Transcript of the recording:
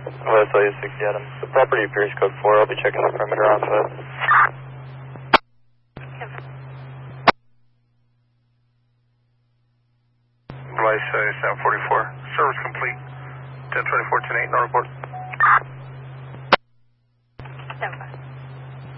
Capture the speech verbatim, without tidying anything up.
Wesley sixty Adams. The property appears code four. I'll be checking the perimeter on foot. Wesley seven forty-four. Service complete. ten twenty-four ten eight, no report.